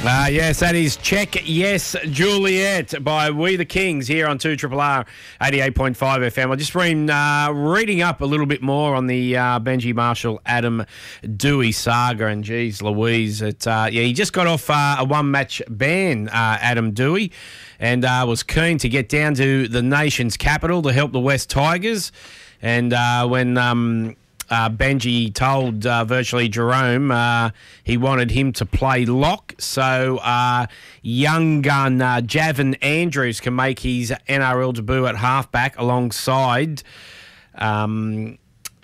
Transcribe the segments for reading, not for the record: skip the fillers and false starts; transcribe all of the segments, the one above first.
Yes, that is Check Yes Juliet by We the Kings here on 2RRR 88.5 FM. I've just been reading up a little bit more on the Benji Marshall Adam Doueihi saga, and geez Louise, he just got off a one-match ban, Adam Doueihi, and was keen to get down to the nation's capital to help the West Tigers. And when Benji told virtually Jerome he wanted him to play lock, so young gun Javin Andrews can make his NRL debut at halfback alongside Jerome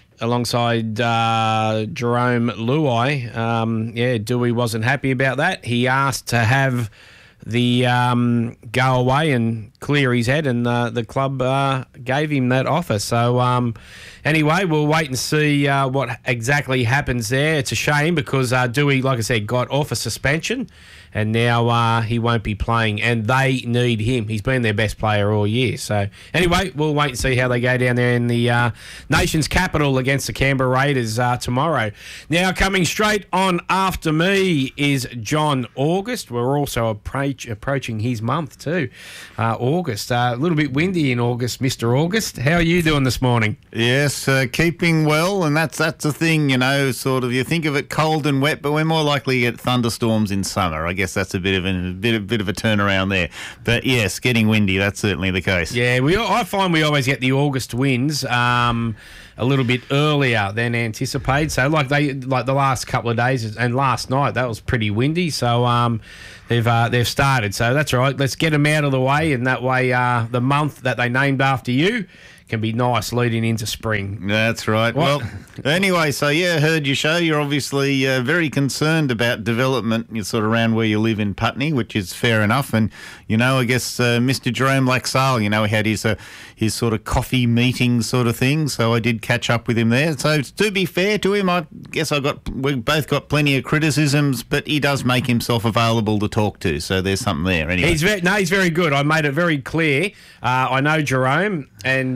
Luai. Doueihi wasn't happy about that. He asked to have the go away and clear his head, and the club gave him that offer. So anyway, we'll wait and see what exactly happens there. It's a shame because Doueihi, like I said, got off a suspension, and now he won't be playing, and they need him. He's been their best player all year. So anyway, we'll wait and see how they go down there in the nation's capital against the Canberra Raiders tomorrow. Now, coming straight on after me is John August. We're also approaching his month too. August, a little bit windy in August, Mr. August. How are you doing this morning? Yes, keeping well, and that's the thing, sort of, you think of it cold and wet, but we're more likely to get thunderstorms in summer. I guess that's a bit of a turnaround there. But yes, getting windy, that's certainly the case. Yeah, I find we always get the August winds a little bit earlier than anticipated. So like the last couple of days and last night, that was pretty windy. So they've started. So that's all right. Let's get them out of the way, and that way the month that they named after you can be nice leading into spring. That's right. What? Well, anyway, so yeah, heard your show. You're obviously very concerned about development. You're sort of around where you live in Putney, which is fair enough. And, I guess Mr. Jerome Laxale, he had his sort of coffee meeting sort of thing. So I did catch up with him there. So to be fair to him, I guess we both got plenty of criticisms, but he does make himself available to talk to. So there's something there. Anyway. He's very good. I made it very clear. I know Jerome and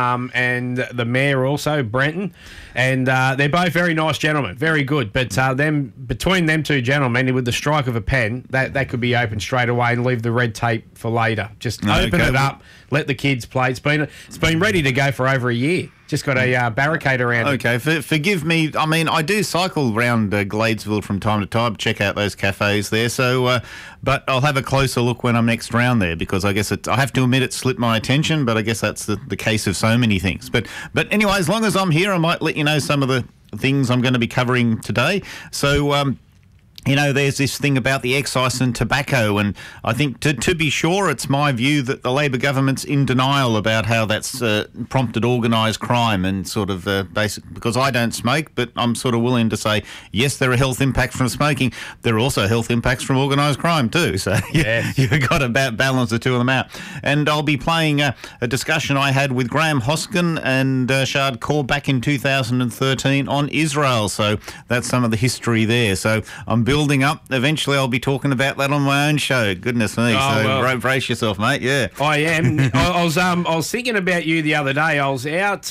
the mayor also, Brenton, and they're both very nice gentlemen, very good. But between them two gentlemen, with the strike of a pen, that could be open straight away and leave the red tape for later. Just open it up, let the kids play. It's been ready to go for over a year. Just got a barricade around it. Okay, forgive me. I mean, I do cycle around Gladesville from time to time, check out those cafes there. So, but I'll have a closer look when I'm next round there, because I guess I have to admit it slipped my attention, but I guess that's the case of so many things. But anyway, as long as I'm here, I might let you know some of the things I'm going to be covering today. So, there's this thing about the excise and tobacco, and I think to be sure, it's my view that the Labor government's in denial about how that's prompted organised crime and sort of because I don't smoke, but I'm sort of willing to say, yes, there are health impacts from smoking. There are also health impacts from organised crime too. So yes. You've got to balance the two of them out. And I'll be playing a discussion I had with Graham Hoskin and Shard Kaur back in 2013 on Israel. So that's some of the history there. So I'm building up. Eventually, I'll be talking about that on my own show. Goodness me! Brace yourself, mate. Yeah, I am. I was thinking about you the other day. I was out.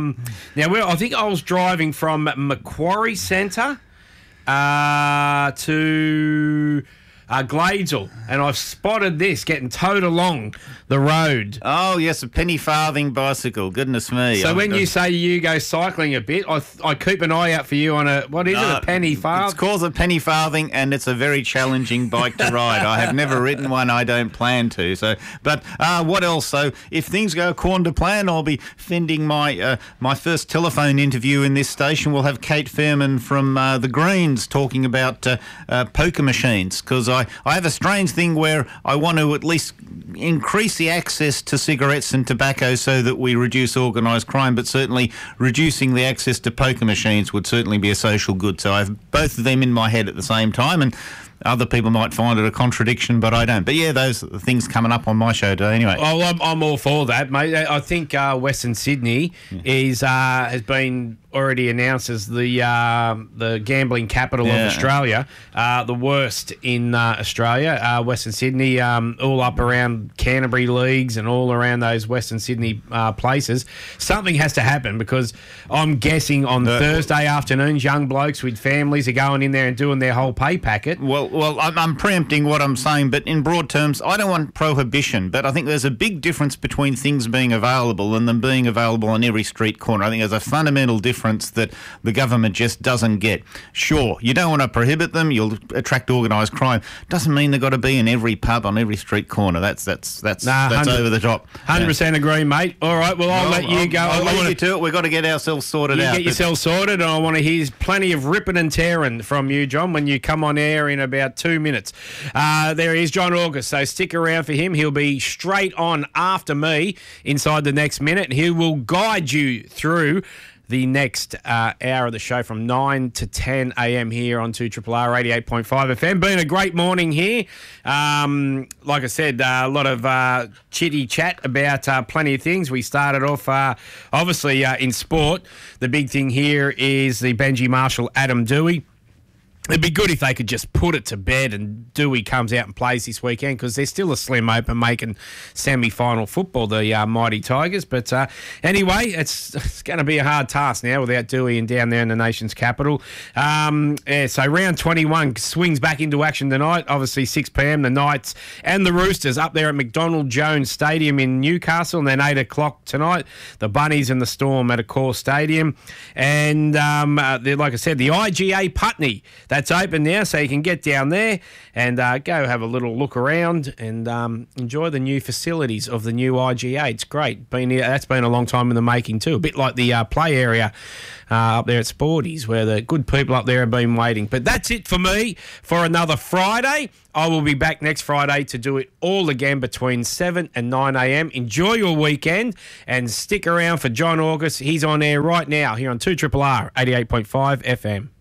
I think I was driving from Macquarie Centre to Gladesville, and I've spotted this getting towed along the road. Oh, yes, a penny farthing bicycle. Goodness me. So when you say you go cycling a bit, I keep an eye out for you on a penny farthing? It's called a penny farthing, and it's a very challenging bike to ride. I have never ridden one. I don't plan to. So, but what else? So if things go according to plan, I'll be fending my first telephone interview in this station. We'll have Kate Fairman from the Greens talking about poker machines, because I have a strange thing where I want to at least increase the access to cigarettes and tobacco so that we reduce organised crime, but certainly reducing the access to poker machines would certainly be a social good. So I have both of them in my head at the same time, and other people might find it a contradiction, but I don't. But yeah, those are the things coming up on my show today anyway. Well, I'm all for that, mate. I think Western Sydney has been already announced as the gambling capital of Australia, the worst in Australia. Western Sydney, all up around Canterbury leagues and all around those Western Sydney places. Something has to happen, because I'm guessing on Thursday afternoons, young blokes with families are going in there and doing their whole pay packet. Well, Well, I'm preempting what I'm saying, but in broad terms, I don't want prohibition, but I think there's a big difference between things being available and them being available on every street corner. I think there's a fundamental difference that the government just doesn't get. Sure, you don't want to prohibit them, you'll attract organised crime. Doesn't mean they've got to be in every pub on every street corner. That's over the top. 100% agree, mate. All right, well, I'll let you go. I'll leave you to it. We've got to get ourselves sorted out. Get yourself sorted, and I want to hear plenty of ripping and tearing from you, John, when you come on air in about 2 minutes. There is John August, so stick around for him. He'll be straight on after me inside the next minute. He will guide you through the next hour of the show from 9 to 10 a.m. here on 2RRR 88.5 FM. Been a great morning here. Like I said, a lot of chitty chat about plenty of things. We started off, obviously, in sport. The big thing here is the Benji Marshall Adam Doueihi. It'd be good if they could just put it to bed and Doueihi comes out and plays this weekend, because they're still a slim open making semi-final football, the mighty Tigers. But anyway, it's going to be a hard task now without Doueihi and down there in the nation's capital. So round 21 swings back into action tonight. Obviously 6 p.m, the Knights and the Roosters up there at McDonald Jones Stadium in Newcastle. And then 8 o'clock tonight, the Bunnies and the Storm at Accor Stadium. And like I said, the IGA Putney, that's open now, so you can get down there and go have a little look around and enjoy the new facilities of the new IGA. It's great. That's been a long time in the making too. A bit like the play area up there at Sporties, where the good people up there have been waiting. But that's it for me for another Friday. I will be back next Friday to do it all again between 7 and 9 a.m. Enjoy your weekend and stick around for John August. He's on air right now here on 2RRR 88.5 FM.